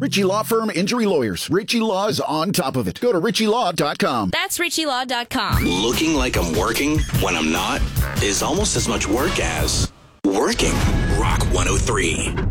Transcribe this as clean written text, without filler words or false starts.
Ritchie Law Firm Injury Lawyers. Ritchie Law is on top of it. Go to ritchielaw.com. That's ritchielaw.com. Looking like I'm working when I'm not is almost as much work as working. Rock 103.